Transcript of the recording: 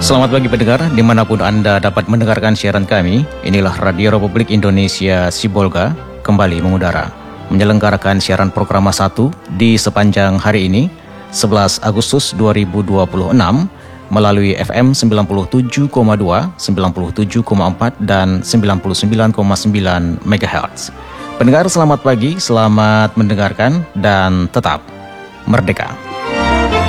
Selamat pagi pendengar, dimanapun Anda dapat mendengarkan siaran kami. Inilah Radio Republik Indonesia Sibolga kembali mengudara, menyelenggarakan siaran program 1 di sepanjang hari ini, 11 Agustus 2026, melalui FM 97,2, 97,4, dan 99,9 MHz. Pendengar selamat pagi, selamat mendengarkan, dan tetap merdeka.